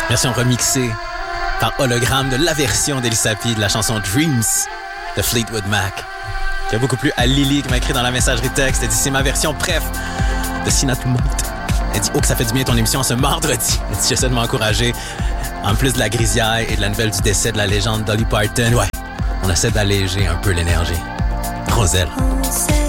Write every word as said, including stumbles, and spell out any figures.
Version remixée par hologramme de la version d'Elisapi de la chanson Dreams de Fleetwood Mac, qui a beaucoup plu à Lily qui m'a écrit dans la messagerie texte. Elle dit c'est ma version bref de Sina Tout Monde. Elle dit oh que ça fait du bien ton émission ce mardi. Elle dit j'essaie de m'encourager. En plus de la grisaille et de la nouvelle du décès de la légende Dolly Parton, ouais, on essaie d'alléger un peu l'énergie. Roselle.